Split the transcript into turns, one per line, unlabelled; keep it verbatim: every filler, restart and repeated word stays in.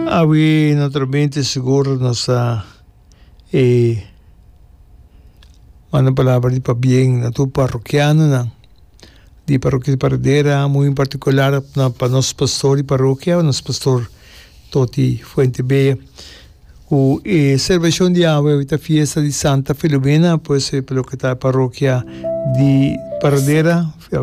Awi naturalmente siguro nasa eh ano palabra di pa bien na tu parroquiano na di parroquia de Paradera, muy en particular na pa nos pastor di parroquia, nos pastor Toti Fuente Bella. O eh, salvación de agua, esta fiesta di Santa Filomena, pues eh, pelo que está parroquia di Paradera,